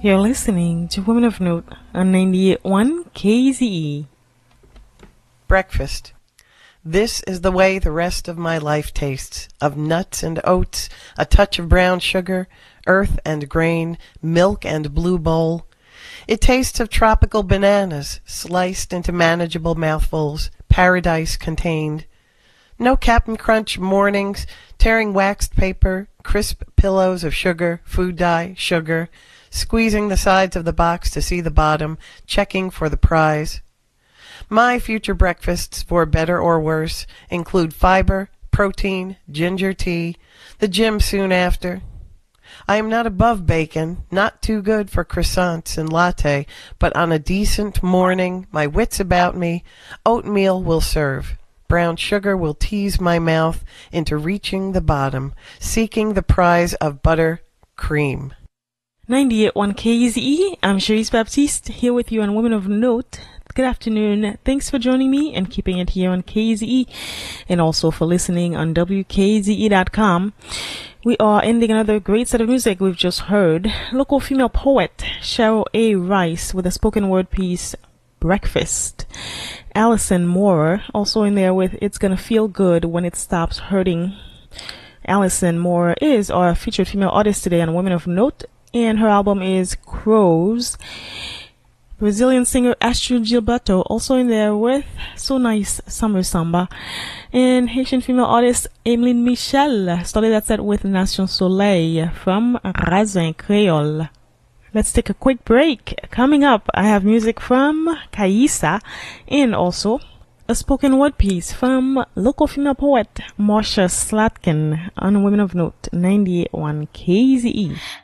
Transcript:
You're listening to Women of Note on 98.1 KZE. Breakfast. This is the way the rest of my life tastes, of nuts and oats, a touch of brown sugar, earth and grain, milk and blue bowl. It tastes of tropical bananas, sliced into manageable mouthfuls, paradise contained. No Cap'n Crunch mornings, tearing waxed paper, crisp pillows of sugar, food dye, sugar, squeezing the sides of the box to see the bottom, checking for the prize. My future breakfasts, for better or worse, include fiber, protein, ginger tea, the gym soon after. I am not above bacon, not too good for croissants and latte, but on a decent morning, my wits about me, oatmeal will serve. Brown sugar will tease my mouth into reaching the bottom, seeking the prize of butter cream. 98.1 KZE, I'm Cherise Baptiste, here with you on Women of Note. Good afternoon. Thanks for joining me and keeping it here on KZE, and also for listening on WKZE.com. We are ending another great set of music. We've just heard local female poet Cheryl A. Rice with a spoken word piece, Breakfast. Allison Moore also in there with It's Gonna Feel Good When It Stops Hurting. Allison Moore is our featured female artist today on Women of Note, and her album is Crows. Brazilian singer Astrid Gilberto also in there with So Nice Summer Samba. And Haitian female artist Emeline Michel started that set with Nation Soleil from Razin Creole. Let's take a quick break. Coming up, I have music from Kaisa and also a spoken word piece from local female poet Marsha Slatkin on Women of Note 98.1 KZE.